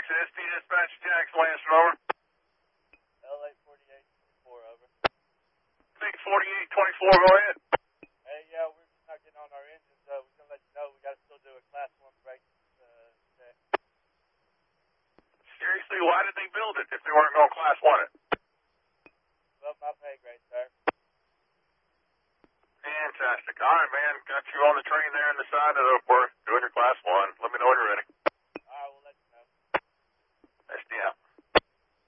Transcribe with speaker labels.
Speaker 1: Jackson, SP Dispatch, Jackson, Lansing, over.
Speaker 2: LA 4824, over.
Speaker 1: Big 4824, go ahead.
Speaker 2: Hey, yeah, we're just not getting on our engines. We're going to let you know we got to still do a Class 1 brake check.
Speaker 1: Seriously, why did they build it if they weren't going to Class 1 it?
Speaker 2: Above my pay grade, sir.
Speaker 1: Fantastic. All right, man. Got you on the train there on the side of the work doing your Class 1. Let me know when you're ready.